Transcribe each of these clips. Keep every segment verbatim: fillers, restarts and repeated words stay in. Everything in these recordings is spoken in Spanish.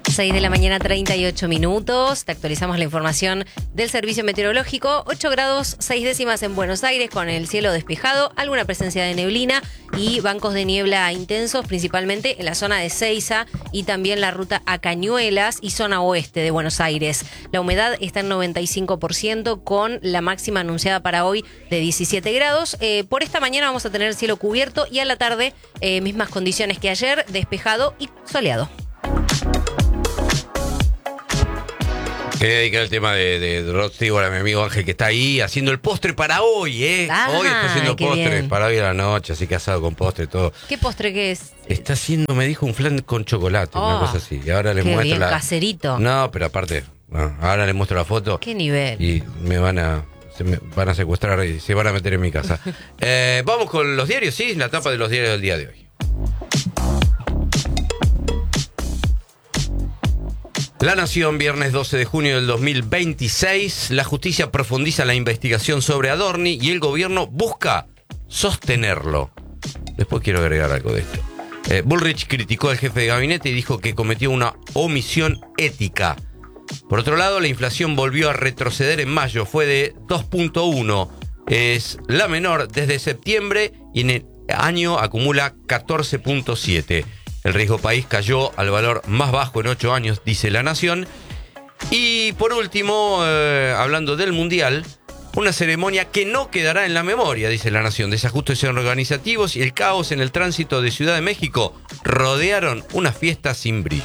seis de la mañana, treinta y ocho minutos. Te actualizamos la información del Servicio Meteorológico. ocho grados, seis décimas en Buenos Aires, con el cielo despejado, alguna presencia de neblina y bancos de niebla intensos, principalmente en la zona de Seiza y también la ruta a Cañuelas y zona oeste de Buenos Aires. La humedad está en noventa y cinco por ciento, con la máxima anunciada para hoy de diecisiete grados. Eh, por esta mañana vamos a tener el cielo cubierto y a la tarde eh, mismas condiciones que ayer, despejado y soleado. Quería dedicar el tema de, de Rod Stewart a mi amigo Ángel, que está ahí haciendo el postre para hoy, ¿eh? Ah, hoy está haciendo postre bien. para hoy a la noche, así que asado con postre y todo. ¿Qué postre que es? Está haciendo, me dijo, un flan con chocolate, Oh, una cosa así. Y ahora le qué muestro bien, la. caserito. No, pero aparte, no, ahora le muestro la foto. ¿Qué nivel? Y me van a. Se me van a secuestrar y se van a meter en mi casa. eh, vamos con los diarios, sí, la tapa de los diarios del día de hoy. La Nación, viernes doce de junio del dos mil veintiséis. La justicia profundiza la investigación sobre Adorni y el gobierno busca sostenerlo. Después quiero agregar algo de esto. Eh, Bullrich criticó al jefe de gabinete y dijo que cometió una omisión ética. Por otro lado, la inflación volvió a retroceder en mayo. Fue de dos punto uno. Es la menor desde septiembre y en el año acumula catorce punto siete. El riesgo país cayó al valor más bajo en ocho años, dice La Nación. Y por último, eh, hablando del Mundial, una ceremonia que no quedará en la memoria, dice La Nación. Desajustes organizativos y el caos en el tránsito de Ciudad de México rodearon una fiesta sin brillo.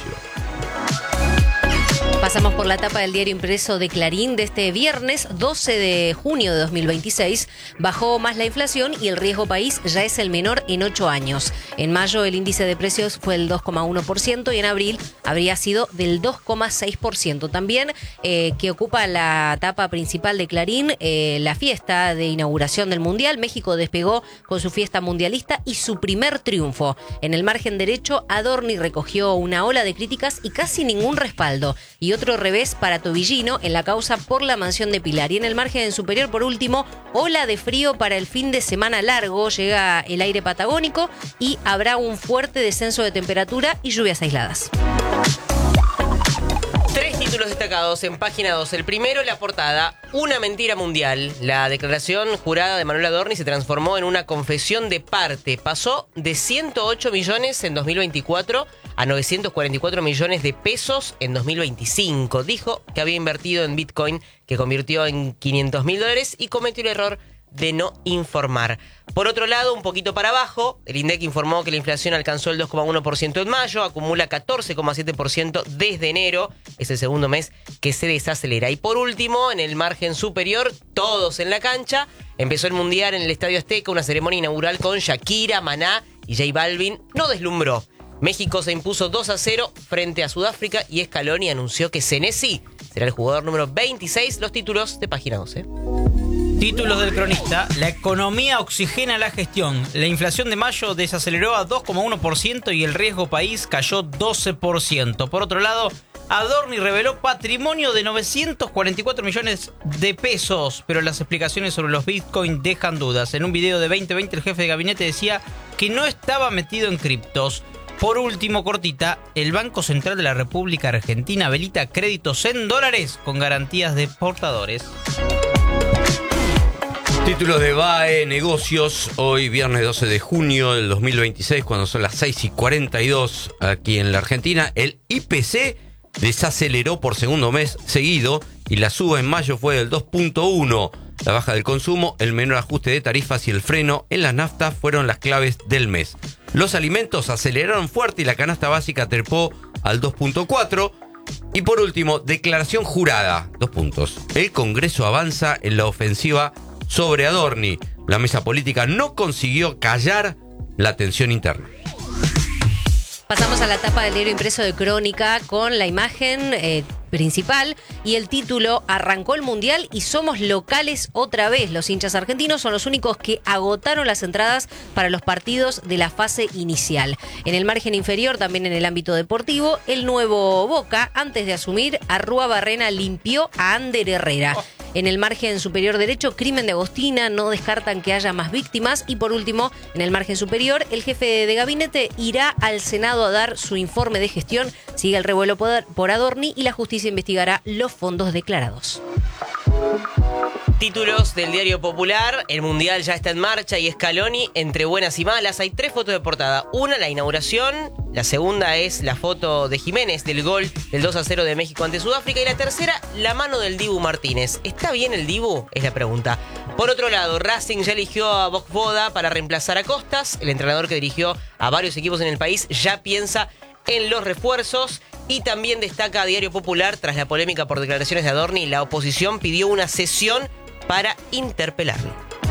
Pasamos por la tapa del diario impreso de Clarín de este viernes doce de junio de dos mil veintiséis. Bajó más la inflación y el riesgo país ya es el menor en ocho años. En mayo el índice de precios fue el dos coma uno por ciento y en abril habría sido del dos coma seis por ciento. También eh, que ocupa la tapa principal de Clarín, eh, la fiesta de inauguración del Mundial. México despegó con su fiesta mundialista y su primer triunfo. En el margen derecho, Adorni recogió una ola de críticas y casi ningún respaldo. Y otro revés para Tobillino en la causa por la mansión de Pilar. Y en el margen superior, por último, ola de frío para el fin de semana largo. Llega el aire patagónico y habrá un fuerte descenso de temperatura y lluvias aisladas. Tres títulos destacados en página dos. El primero, la portada, una mentira mundial. La declaración jurada de Manuel Adorni se transformó en una confesión de parte. Pasó de ciento ocho millones en dos mil veinticuatro a novecientos cuarenta y cuatro millones de pesos en dos mil veinticinco. Dijo que había invertido en Bitcoin, que convirtió en quinientos mil dólares y cometió el error de no informar. Por otro lado, un poquito para abajo, el INDEC informó que la inflación alcanzó el dos coma uno por ciento en mayo, acumula catorce coma siete por ciento desde enero, es el segundo mes que se desacelera. Y por último, en el margen superior, todos en la cancha, empezó el Mundial en el Estadio Azteca, una ceremonia inaugural con Shakira, Maná y J Balvin, no deslumbró. México se impuso dos a cero frente a Sudáfrica y Scaloni anunció que Senesi será el jugador número veintiséis. Los títulos de página doce. Títulos del cronista. La economía oxigena la gestión. La inflación de mayo desaceleró a dos coma uno por ciento y el riesgo país cayó doce por ciento. Por otro lado, Adorni reveló patrimonio de novecientos cuarenta y cuatro millones de pesos, pero las explicaciones sobre los Bitcoin dejan dudas. En un video de veinte veinte el jefe de gabinete decía que no estaba metido en criptos. Por último, cortita, el Banco Central de la República Argentina habilita créditos en dólares con garantías de portadores. Títulos de B A E Negocios, hoy viernes doce de junio del dos mil veintiséis, cuando son las seis y cuarenta y dos aquí en la Argentina. El I P C desaceleró por segundo mes seguido y la suba en mayo fue del dos punto uno. La baja del consumo, el menor ajuste de tarifas y el freno en las naftas fueron las claves del mes. Los alimentos aceleraron fuerte y la canasta básica trepó al dos punto cuatro. Y por último, declaración jurada, dos puntos. El Congreso avanza en la ofensiva sobre Adorni. La mesa política no consiguió callar la tensión interna. Pasamos a la tapa del diario impreso de Crónica con la imagen eh, principal y el título: arrancó el Mundial y somos locales otra vez. Los hinchas argentinos son los únicos que agotaron las entradas para los partidos de la fase inicial. En el margen inferior, también en el ámbito deportivo, el nuevo Boca, antes de asumir, Arrúa Barrena limpió a Ander Herrera. En el margen superior derecho, crimen de Agostina, no descartan que haya más víctimas. Y por último, en el margen superior, el jefe de gabinete irá al Senado a dar su informe de gestión. Sigue el revuelo por Adorni y la justicia investigará los fondos declarados. Títulos del Diario Popular: el Mundial ya está en marcha y Scaloni entre buenas y malas. Hay tres fotos de portada. Una, la inauguración. La segunda es la foto de Jiménez del gol del dos a cero de México ante Sudáfrica. Y la tercera, la mano del Dibu Martínez. ¿Está bien el Dibu? Es la pregunta. Por otro lado, Racing ya eligió a Vojvoda para reemplazar a Costas. El entrenador que dirigió a varios equipos en el país ya piensa en los refuerzos. Y también destaca a Diario Popular: tras la polémica por declaraciones de Adorni, la oposición pidió una sesión para interpelarlo.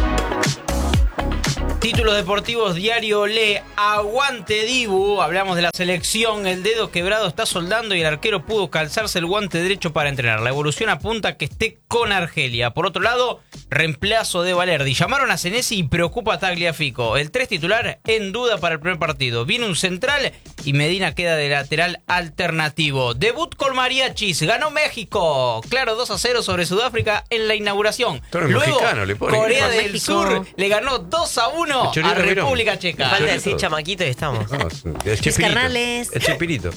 Títulos deportivos, Diario Lee, aguante Dibu. Hablamos de la selección, el dedo quebrado está soldando y el arquero pudo calzarse el guante derecho para entrenar. La evolución apunta a que esté con Argelia. Por otro lado, reemplazo de Valerdi. Llamaron a Senesi y preocupa a Tagliafico. El tres titular en duda para el primer partido. Viene un central y Medina queda de lateral alternativo. Debut con mariachis, ganó México. Claro, dos a cero sobre Sudáfrica en la inauguración. Luego, Corea del México. Sur le ganó dos a uno a República Checa. Falta decir chamaquito y estamos. No, el Chespirito. carnales. El Chespirito.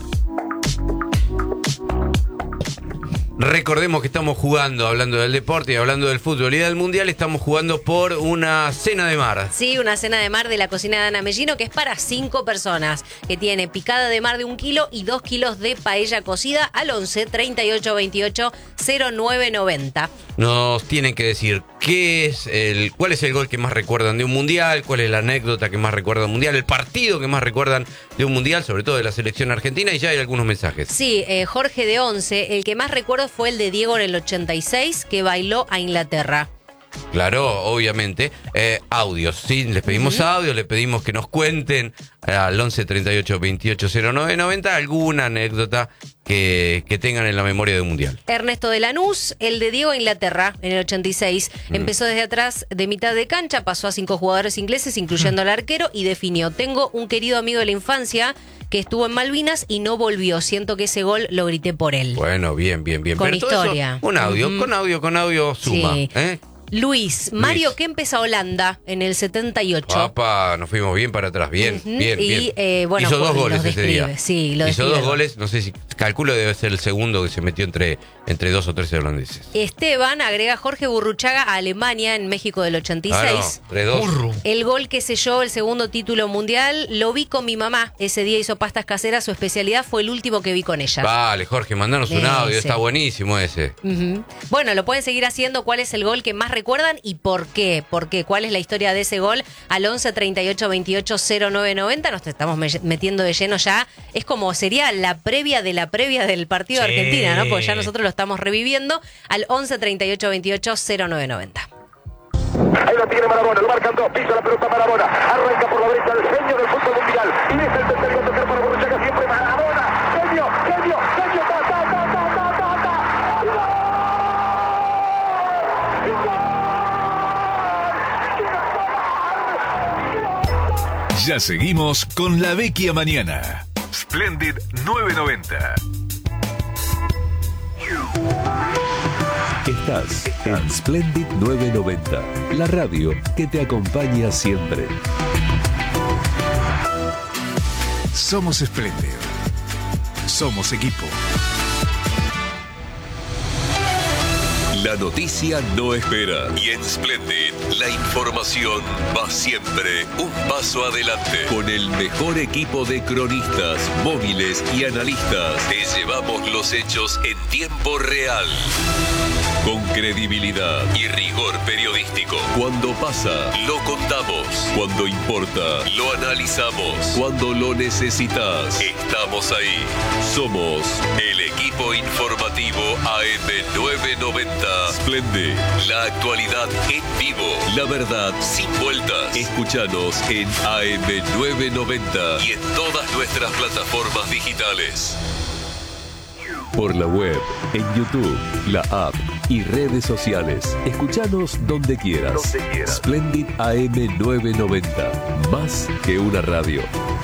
Recordemos que estamos jugando, hablando del deporte y hablando del fútbol y del mundial, estamos jugando por una cena de mar. Sí, una cena de mar de la cocina de Ana Mellino, que es para cinco personas, que tiene picada de mar de un kilo y dos kilos de paella cocida al once, treinta y ocho, veintiocho, cero nueve noventa. Nos tienen que decir qué es el, cuál es el gol que más recuerdan de un mundial, cuál es la anécdota que más recuerdan de un mundial, el partido que más recuerdan de un mundial, sobre todo de la selección argentina, y ya hay algunos mensajes. Sí, eh, Jorge de once, el que más recuerdo fue el de Diego en el ochenta y seis, que bailó a Inglaterra. Claro, obviamente. Eh, audios, sí, les pedimos uh-huh. audios, les pedimos que nos cuenten al once, treinta y ocho, veintiocho, cero nueve noventa alguna anécdota que, que tengan en la memoria de un mundial. Ernesto de Lanús, el de Diego a Inglaterra en el ochenta y seis. Mm. Empezó desde atrás de mitad de cancha, pasó a cinco jugadores ingleses, incluyendo mm. al arquero, y definió: tengo un querido amigo de la infancia que estuvo en Malvinas y no volvió. Siento que ese gol lo grité por él. Bueno, bien, bien, bien. Con Pero todo historia. Eso, un audio, uh-huh. con audio, con audio suma. Sí. ¿eh? Luis, Mario Luis. Kempes a Holanda en el setenta y ocho. Papá, nos fuimos bien para atrás, bien, Uh-huh. bien, y, bien. Eh, bueno, Hizo dos pues, goles los ese describe. día. Sí, lo Hizo describe. dos goles, no sé si, calculo debe ser el segundo que se metió entre, entre dos o tres holandeses. Esteban agrega Jorge Burruchaga a Alemania en México del ochenta y seis. Ah, no, tres dos. El gol que selló el segundo título mundial lo vi con mi mamá. Ese día hizo pastas caseras, su especialidad fue el último que vi con ella. Vale, Jorge, mandanos un Ese. audio, está buenísimo ese. Uh-huh. Bueno, lo pueden seguir haciendo. ¿Cuál es el gol que más recuerdan y por qué? ¿Por qué? ¿Cuál es la historia de ese gol? Al once, treinta y ocho, veintiocho, cero nueve noventa. Nos estamos me- metiendo de lleno ya. Es como sería la previa de la previa del partido Sí. de Argentina, ¿no? Porque ya nosotros lo estamos reviviendo. Al once, treinta y ocho, veintiocho, cero nueve noventa. Ahí lo tiene Marabona, lo marcan dos, pisa la pelota Marabona, arranca por la derecha el genio del fútbol mundial, y deja el tercero a tocar para Burruchaga, siempre Marabona, genio, genio, genio, ta, ta, ta, ta, ta, ta, ta, ¡gol! ¡Gol! Ya seguimos con La Vecchia Mañana. Splendid nueve noventa. Estás en Splendid nueve noventa, la radio que te acompaña siempre. Somos Splendid. Somos equipo. La noticia no espera y en Splendid la información va siempre un paso adelante. Con el mejor equipo de cronistas, móviles y analistas, te llevamos los hechos en tiempo real. Con credibilidad y rigor periodístico. Cuando pasa, lo contamos. Cuando importa, lo analizamos. Cuando lo necesitas, estamos ahí. Somos el equipo informativo A M nueve noventa. Splendid, la actualidad en vivo. La verdad sin vueltas. Escúchanos en A M nueve noventa y en todas nuestras plataformas digitales. Por la web, en YouTube, la app y redes sociales. Escúchanos donde quieras. Donde quieras. Splendid A M nueve noventa. Más que una radio.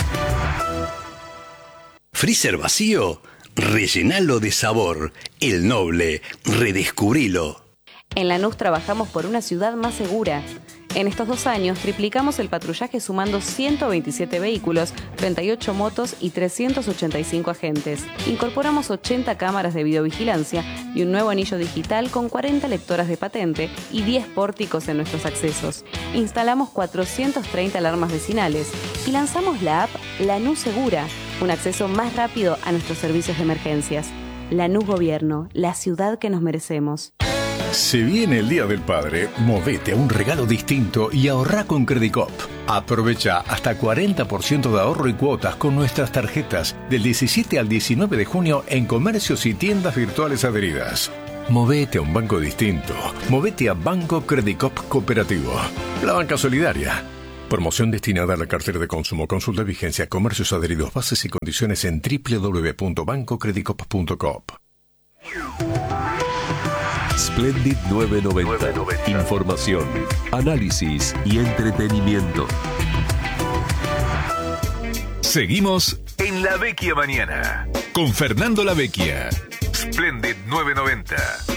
¿Freezer vacío? Rellenalo de sabor. El Noble. Redescubrilo. En Lanús trabajamos por una ciudad más segura. En estos dos años triplicamos el patrullaje sumando ciento veintisiete vehículos, treinta y ocho motos y trescientos ochenta y cinco agentes. Incorporamos ochenta cámaras de videovigilancia y un nuevo anillo digital con cuarenta lectoras de patente y diez pórticos en nuestros accesos. Instalamos cuatrocientas treinta alarmas vecinales y lanzamos la app Lanús Segura, un acceso más rápido a nuestros servicios de emergencias. Lanús Gobierno, la ciudad que nos merecemos. Se viene el Día del Padre, movete a un regalo distinto y ahorrá con Credicop. Aprovecha hasta cuarenta por ciento de ahorro y cuotas con nuestras tarjetas del diecisiete al diecinueve de junio en comercios y tiendas virtuales adheridas. Movete a un banco distinto. Movete a Banco Credicop Cooperativo. La banca solidaria. Promoción destinada a la cartera de consumo. Consulta vigencia, comercios adheridos, bases y condiciones en doble u doble u doble u punto banco credicop punto com. Splendid novecientos noventa. Información, análisis y entretenimiento. Seguimos en La Vecchia Mañana con Fernando La Vecchia. Splendid novecientos noventa.